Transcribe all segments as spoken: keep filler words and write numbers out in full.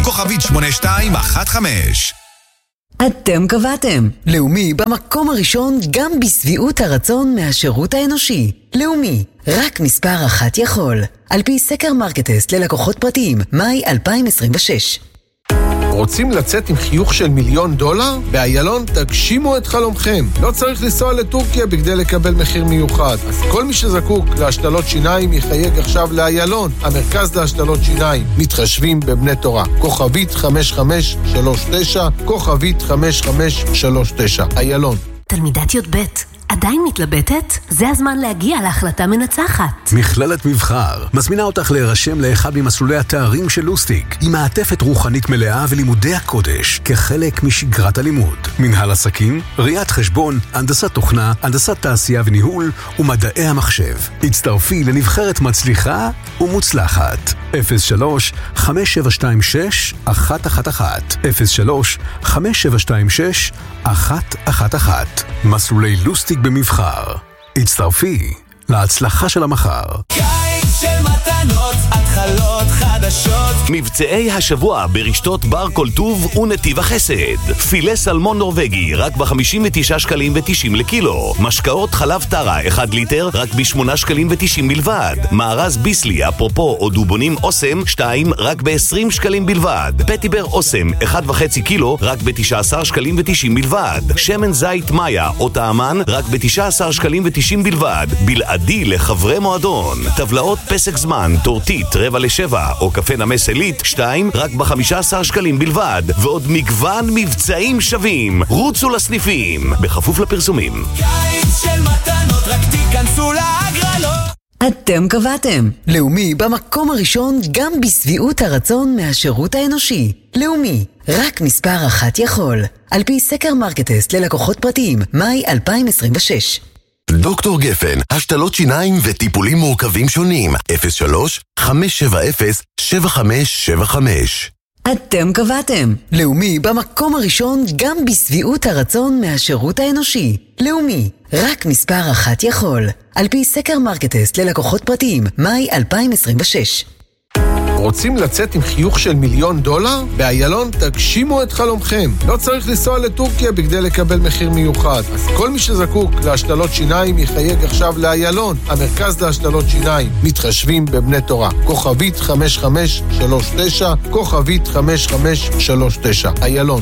כוכבית שמונה שתיים אחת חמש. אתם קבעתם. לאומי במקום הראשון גם בסביעות הרצון מהשירות האנושי. לאומי, רק מספר אחת יכול. על פי סקר מרקטסט ללקוחות פרטיים, מאי אלפיים עשרים ושש. רוצים לצאת עם חיוך של מיליון דולר? באיילון תגשימו את חלומכם. לא צריך לנסוע לטורקיה בכדי לקבל מחיר מיוחד. אז כל מי שזקוק להשתלות שיניים יחייג עכשיו לאיילון, המרכז להשתלות שיניים. מתחשבים בבני תורה. כוכבית חמש חמש שלוש תשע, כוכבית חמש חמש שלוש תשע. איילון. תלמידת י' ב' עדיין מתלבטת? זה הזמן להגיע להחלטה מנצחת. מכללת מבחר מזמינה אותך להירשם לאחד ממסלולי התארים של לוסטיק, עם מעטפת רוחנית מלאה ולימודי הקודש כחלק משגרת הלימוד. מנהל עסקים, ראיית חשבון, הנדסת תוכנה, הנדסת תעשייה וניהול ומדעי המחשב. הצטרפי לנבחרת מצליחה ומוצלחת. אפס שלוש חמש שבע שתיים שש אחת אחת אחת אפס שלוש חמש שבע שתיים שש אחת אחת אחת. מסלולי לוסטיק במבחר. הצטרפי להצלחה של המחר. קיץ של מתנות, התחלות חדשות. מבצעי השבוע ברשתות בר כל טוב ונתיב החסד. פילה סלמון נורווגי רק ב-חמישים ותשעה שקלים ותשעים לקילו. משקאות חלב טרה אחד ליטר רק ב-שמונה שקלים ותשעים בלבד. מארז ביסלי אפרופו או דובונים אוסם שתיים רק ב-עשרים שקלים בלבד. פטיבר אוסם אחד וחצי קילו רק ב-תשעה עשר שקלים ותשעים בלבד. שמן זית מאיה או טעמן רק ב-תשעה עשר שקלים ותשעים בלבד. בלעדי לחברי מועדון. טבלאות פסק זמן, טורטית, רבע לשבע או קפה נמס אלית שתיים רק ב-חמישה עשר שקלים בלבד. ועוד מגוון מבצעים שווים. רוצו לסניפים בכפוף לפרסומים. קיץ של מתנות, רק תיכנסו להגרלות. אתם קבעתם. לאומי במקום הראשון גם בסביעות הרצון מהשירות האנושי. לאומי, רק מספר אחת יכול. על פי סקר מרקטסט ללקוחות פרטיים, מאי אלפיים עשרים ושש. דוקטור גפן, השתלות שיניים וטיפולים מורכבים שונים. אפס שלוש חמש שבע אפס שבע חמש שבע חמש. אתם קבעתם. לאומי במקום הראשון גם בסביעות הרצון מהשירות האנושי. לאומי, רק מספר אחת יכול. על פי סקר מרקטסט ללקוחות פרטיים, מאי אלפיים עשרים ושש. רוצים לצאת עם חיוך של מיליון דולר? באיילון תגשימו את חלומכם. לא צריך לנסוע לטורקיה בכדי לקבל מחיר מיוחד. אז כל מי שזקוק להשתלות שיניים יחייג עכשיו לאיילון, המרכז להשתלות שיניים. מתחשבים בבני תורה. כוכבית חמש חמש שלוש תשע, כוכבית חמש חמש שלוש תשע. איילון.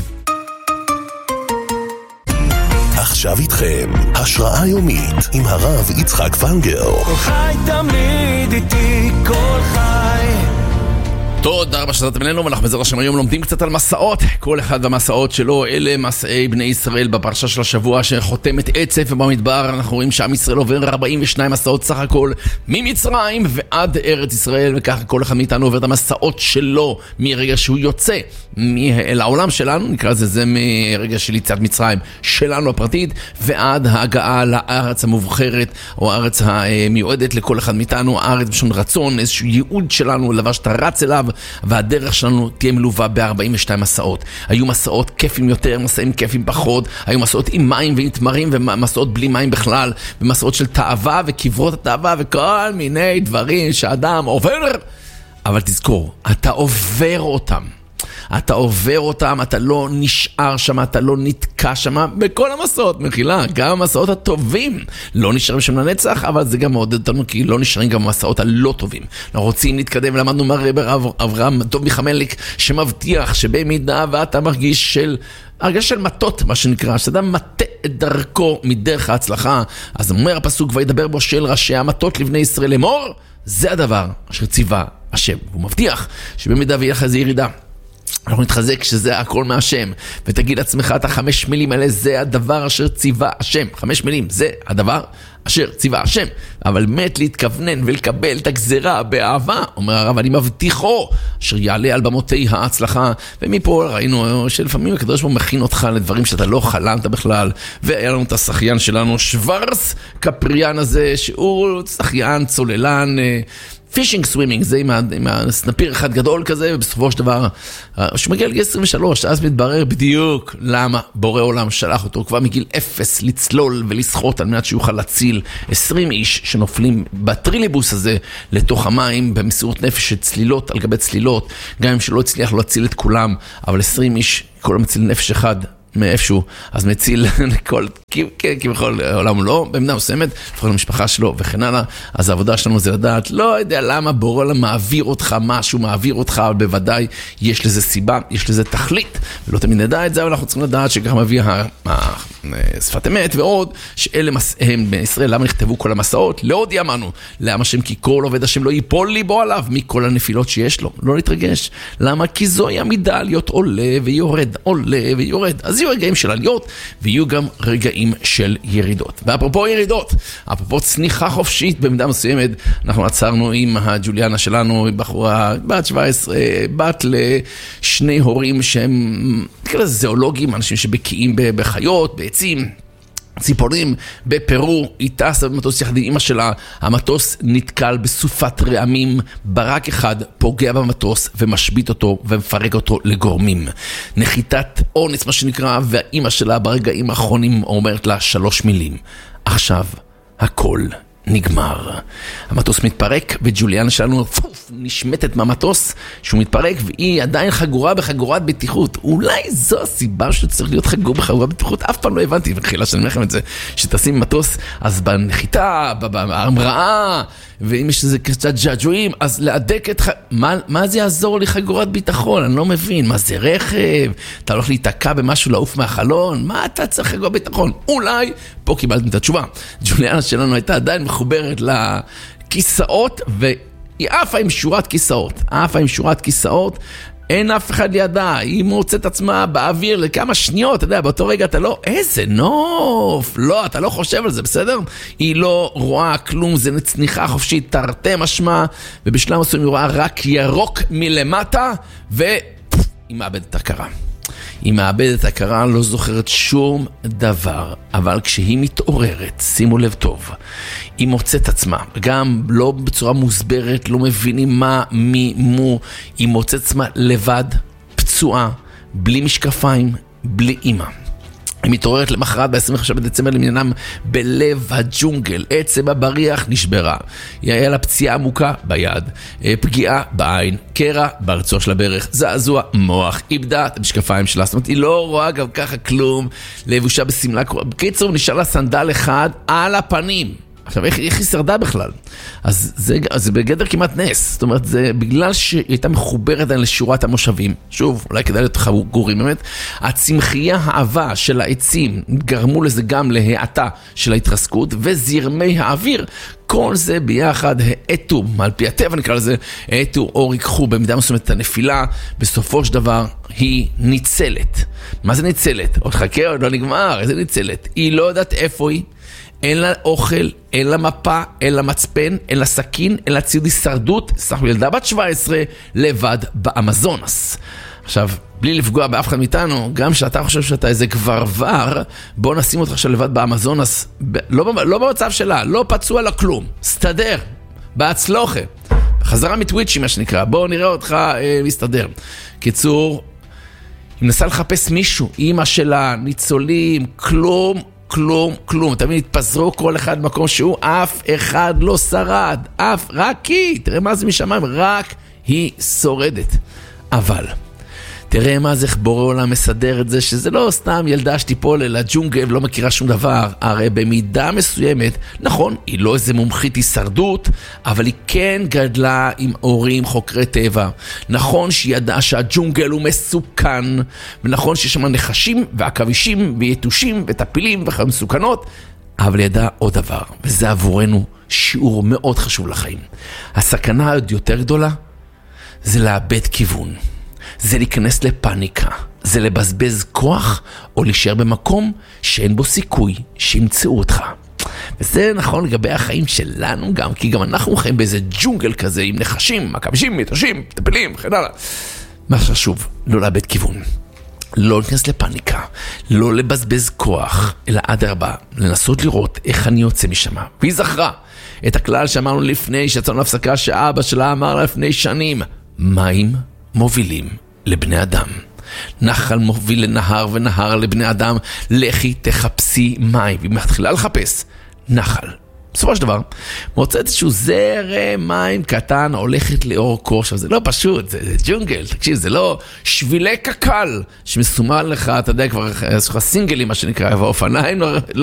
עכשיו איתכם, השראה יומית עם הרב יצחק ונגר. כל חי תמיד איתי, כל חי. תודה רבה שזאתם אלינו, ואנחנו בעזרת השם היום לומדים קצת על מסעות, כל אחד והמסעות שלו. אלה מסעי בני ישראל בפרשה של השבוע שחותמת עצב, ובמדבר אנחנו רואים שעם ישראל עובר ארבעים ושניים מסעות סך הכל ממצרים ועד ארץ ישראל, וככה כל אחד מאיתנו עובר את המסעות שלו מרגע שהוא יוצא אל העולם שלנו, נקרא לזה, זה מרגע של יציאת מצרים שלנו הפרטית ועד ההגעה לארץ המובחרת או הארץ המיועדת לכל אחד מאיתנו, הארץ בשון רצון, איזשהו ייעוד שלנו, דבר שאתה רץ אליו, והדרך שלנו תהיה מלווה ב-ארבעים ושתיים מסעות. היו מסעות כיפים יותר, מסעים כיפים פחות, היו מסעות עם מים ועם תמרים ומסעות בלי מים בכלל, ומסעות של תאווה וכברות התאווה וכל מיני דברים שאדם עובר. אבל תזכור, אתה עובר אותם. אתה עובר אותם, אתה לא נשאר שם, אתה לא נתקע שם בכל המסעות, מחילה, גם המסעות הטובים לא נשארים שם לנצח, אבל זה גם מעודד אותנו כי לא נשארים גם המסעות הלא טובים. אנחנו רוצים להתקדם, למדנו מהרבר אברהם טוב מיכמליק שמבטיח שבמידה ואתה מרגיש של הרגש של מטות, מה שנקרא, שאדם מטה את דרכו מדרך ההצלחה, אז אומר הפסוק וידבר בו של ראשי המטות לבני ישראל לאמור, זה הדבר אשר ציווה השם. הוא מבטיח שבמידה ויהיה לך איזה ירידה, אנחנו נתחזק שזה הכל מהשם, ותגיד לעצמך את החמש מילים האלה, זה הדבר אשר ציווה השם. חמש מילים, זה הדבר אשר ציווה השם. אבל מת להתכוונן ולקבל את הגזרה באהבה, אומר הרב, אני מבטיחו אשר יעלה על במותי ההצלחה. ומפה ראינו שלפעמים הקדוש ברוך הוא מכין אותך לדברים שאתה לא חלמת בכלל. והיה לנו את השחיין שלנו שוורס קפריאן הזה, שהוא שחיין צוללן פישינג סווימינג, זה עם, עם הסנפיר אחד גדול כזה, ובסופו של דבר, שמגיע לגיל עשרים ושלוש, אז מתברר בדיוק למה בורא עולם שלח אותו כבר מגיל אפס לצלול ולשחות על מנת שיוכל להציל עשרים איש שנופלים בטריליבוס הזה לתוך המים במסירות נפש של צלילות על גבי צלילות, גם אם שלא הצליח לא להציל את כולם, אבל עשרים איש, כולם מציל נפש אחד מאיפשהו, אז מציל כל, כבכל העולם לא, במידה מסוימת, לפחות למשפחה שלו וכן הלאה. אז העבודה שלנו זה לדעת, לא יודע למה בורא עולם מעביר אותך משהו, מעביר אותך, אבל בוודאי יש לזה סיבה, יש לזה תכלית, ולא תמיד נדע את זה, אבל אנחנו צריכים לדעת שככה מביא שפת אמת ועוד, שאלה הם בישראל, למה נכתבו כל המסעות? לעוד יאמנו, למה שם כי כל עובד השם לא ייפול ליבו עליו, מכל הנפילות שיש לו, לא להתרגש. למה? כי זוהי המידה להיות עולה ויורד, עולה ויורד. אז יהיו רגעים של עליות, ויהיו גם רגעים של ירידות. ואפרופו ירידות, אפרופו צניחה חופשית במידה מסוימת, אנחנו עצרנו עם הג'וליאנה שלנו, בחורה בת שבע עשרה, בת לשני הורים שהם כאלה זואולוגים, אנשים שבקיאים בחיות, בעצים, ציפורים, בפרו, היא טסה במטוס יחד עם אמא שלה, המטוס נתקל בסופת רעמים, ברק אחד פוגע במטוס ומשבית אותו ומפרק אותו לגורמים. נחיתת אונס מה שנקרא, והאמא שלה ברגעים האחרונים אומרת לה שלוש מילים, עכשיו הכל נגמר. המטוס מתפרק וג'וליאנה שלנו פוף, נשמטת מהמטוס שהוא מתפרק, והיא עדיין חגורה בחגורת בטיחות. אולי זו הסיבה שצריך להיות חגור בחגורת בטיחות, אף פעם לא הבנתי, וחילה שאני מלכם את זה, שתשים מטוס, אז בנחיתה, בהמראה, ואם יש איזה קצת ג'אג'ויים, אז להדק את ח... מה, מה זה יעזור לי חגורת ביטחון? אני לא מבין, מה זה רכב? אתה הולך להתעקע במשהו לעוף מהחלון? מה אתה צריך חגורת ביטחון? אולי, פה קיבלתם את התשובה. ג'וליאנה שלנו הייתה עדיין מחוברת לכיסאות, והיא עפה עם שורת כיסאות. עפה עם שורת כיסאות, אין אף אחד לידה, היא מוצאת עצמה באוויר לכמה שניות, אתה יודע, באותו רגע אתה לא, איזה נוף, לא, אתה לא חושב על זה, בסדר? היא לא רואה כלום, זה צניחה חופשית, תרתי משמע, ובשלב מסוים היא רואה רק ירוק מלמטה, והיא מאבדת את הכרה. היא מאבדת את הכרה, לא זוכרת שום דבר, אבל כשהיא מתעוררת, שימו לב טוב, היא מוצאת עצמה, גם לא בצורה מוסברת, לא מבינים מה, מי, מו, היא מוצאת עצמה לבד, פצועה, בלי משקפיים, בלי אימא. היא מתעוררת למחרת ב-עשרים וחמישה בדצמבר למניינם בלב הג'ונגל, עצם הבריח נשברה, היא היה לה פציעה עמוקה ביד, פגיעה בעין, קרע ברצוע של הברך, זעזוע מוח, איבדה את המשקפיים שלה, זאת אומרת היא לא רואה גם ככה כלום, לבושה בסמלה, בקיצור נשאר לה סנדל אחד על הפנים. עכשיו, איך, איך היא שרדה בכלל? אז זה, זה בגדר כמעט נס. זאת אומרת, זה בגלל שהיא הייתה מחוברת לשורת המושבים. שוב, אולי כדאי להיות חגורים, באמת. הצמחייה העבה של העצים גרמו לזה גם להאטה של ההתרסקות, וזרמי האוויר, כל זה ביחד האטו, על פי הטבע נקרא לזה, האטו או ריקחו במידה מסוימת את הנפילה, בסופו של דבר היא ניצלת. מה זה ניצלת? עוד חכה, עוד לא נגמר, איזה ניצלת? היא לא יודעת איפה היא, אין לה אוכל, אין לה מפה, אין לה מצפן, אין לה סכין, אין לה ציוד הישרדות, סך ילדה בת שבע עשרה לבד באמזונס. עכשיו, בלי לפגוע באף אחד מאיתנו, גם שאתה חושב שאתה איזה גברבר, בוא נשים אותך עכשיו לבד באמזונס, ב- לא, לא במצב שלה, לא פצוע לה כלום, סתדר, בהצלוחה, חזרה מטוויצ'י מה שנקרא, בוא נראה אותך אה, מסתדר. קיצור, היא מנסה לחפש מישהו, אמא שלה, ניצולים, כלום, כלום, כלום. תמיד התפזרו כל אחד במקום שהוא, אף אחד לא שרד, אף, רק היא, תראה מה זה משמיים, רק היא שורדת. אבל, תראה מה זה בורא עולם מסדר את זה, שזה לא סתם ילדה שתיפול אל הג'ונגל ולא מכירה שום דבר, הרי במידה מסוימת, נכון, היא לא איזה מומחית הישרדות, אבל היא כן גדלה עם הורים חוקרי טבע. נכון שהיא ידעה שהג'ונגל הוא מסוכן, ונכון שיש שם נחשים ועכבישים ויתושים וטפילים וחיות מסוכנות, אבל היא ידעה עוד דבר, וזה עבורנו שיעור מאוד חשוב לחיים. הסכנה עוד יותר גדולה, זה לאבד כיוון. זה להיכנס לפאניקה, זה לבזבז כוח או להישאר במקום שאין בו סיכוי שימצאו אותך. וזה נכון לגבי החיים שלנו גם, כי גם אנחנו חיים באיזה ג'ונגל כזה עם נחשים, מכבישים, מתושים, טפלים וכן הלאה. מה חשוב? לא לאבד כיוון. לא להיכנס לפאניקה, לא לבזבז כוח, אלא עד הרבה, לנסות לראות איך אני יוצא משם. והיא זכרה את הכלל שאמרנו לפני שיצאנו להפסקה שאבא שלה אמר לפני שנים, מים מובילים לבני אדם. נחל מוביל לנהר ונהר לבני אדם, לכי תחפשי מים. והיא מתחילה לחפש נחל. בסופו של דבר, מוצאת איזשהו זרם מים קטן, הולכת לאורכו. עכשיו, זה לא פשוט, זה, זה ג'ונגל, תקשיב, זה לא שבילי קקל שמסומן לך, אתה יודע, כבר יש לך סינגלים, מה שנקרא, והאופניים לא,